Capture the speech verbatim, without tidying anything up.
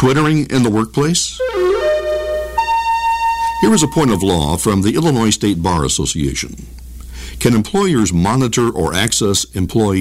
Twittering in the workplace? Here is a point of law from the Illinois State Bar Association. Can employers monitor or access employee